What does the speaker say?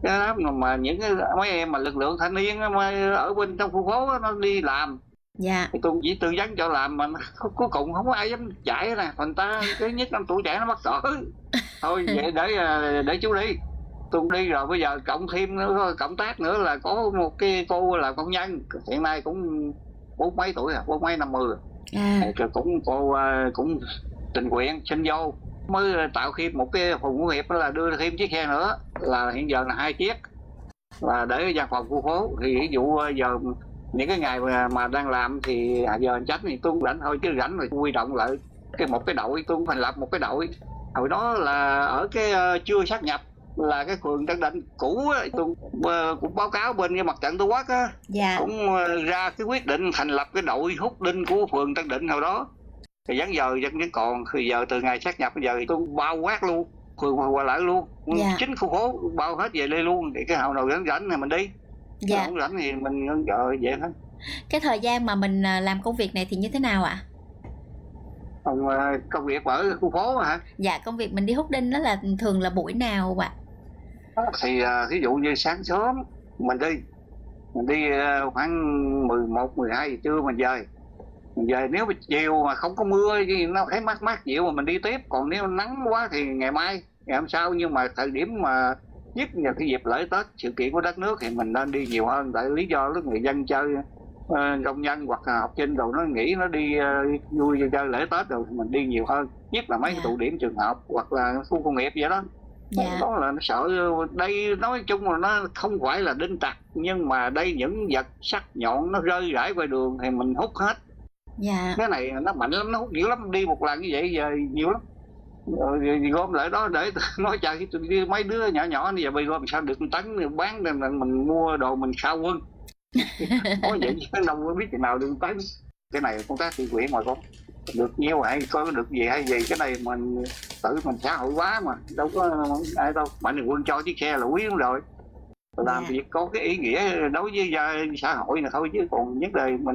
Cái đó mà những cái mấy em mà lực lượng thanh niên á, mà ở bên trong khu phố á, nó đi làm Dạ. thì tôi chỉ tư vấn cho làm mà cuối cùng không có ai dám chạy nè, thành ta cái nhất năm tuổi trẻ nó mắc cỡ. Thôi vậy để chú đi, tôi đi rồi bây giờ cộng thêm nữa, cộng tác nữa là có một cái cô là công nhân hiện nay cũng bốn mấy tuổi, bốn mấy 50 rồi. Rồi cũng cô cũng tình nguyện xin vô, mới tạo thêm một cái phòng công nghiệp, là đưa thêm chiếc xe nữa, là hiện giờ là 2 chiếc, là để văn phòng khu phố. Thì ví dụ giờ những cái ngày mà đang làm thì giờ tránh thì tôi cũng rảnh thôi, chứ rảnh rồi huy động lại một cái đội, tôi cũng thành lập một cái đội. Hồi đó là ở cái chưa sát nhập là cái phường Tân Định cũ á, tôi cũng báo cáo bên cái mặt trận Tổ quốc á. Dạ. Cũng ra cái quyết định thành lập cái đội hút đinh của phường Tân Định hồi đó. Thì vẫn giờ vẫn còn, thì giờ từ ngày sát nhập bây giờ thì tôi bao quát luôn phường qua lại luôn. Dạ. Chính khu phố bao hết về đây luôn, thì cái hào nào rảnh rảnh thì mình đi. Dạ. Không rảnh thì mình vậy thôi. Cái thời gian mà mình làm công việc này thì như thế nào ạ? Công việc ở khu phố hả? Dạ, công việc mình đi hút đinh đó là thường là buổi nào ạ? Thì ví dụ như sáng sớm mình đi khoảng 11, 12 giờ trưa mình về. Nếu mà chiều mà không có mưa thì nó thấy mát mát dịu mà mình đi tiếp, còn nếu nắng quá thì ngày mai, ngày hôm sau. Nhưng mà thời điểm mà nhất là cái dịp lễ Tết, sự kiện của đất nước thì mình nên đi nhiều hơn, tại lý do lúc người dân chơi, công nhân hoặc là học sinh rồi nó nghỉ, nó đi vui chơi lễ Tết rồi thì mình đi nhiều hơn, nhất là mấy cái tụ điểm trường học hoặc là khu công nghiệp vậy đó. Dạ. Đó là nó sợ. Đây nói chung là nó không phải là đinh tặc, nhưng mà đây những vật sắc nhọn nó rơi rải qua đường thì mình hút hết. Dạ. Cái này nó mạnh lắm, nó hút dữ lắm, đi một lần như vậy giờ nhiều lắm. Rồi gom lại đó để nói trời, mấy đứa nhỏ nhỏ bây giờ bây gom sao được tấn, bán nên là mình mua đồ mình khao quân. Nói vậy chứ đâu có biết chừng nào được tấn. Cái này công tác thiện nguyện mà con, được nhiêu hay có được gì hay gì, cái này mình tự mình xã hội hóa mà, đâu có ai đâu. Mạnh thường quân cho chiếc xe là quý lắm rồi, làm việc có cái ý nghĩa đối với xã hội này thôi, chứ còn vấn đề mình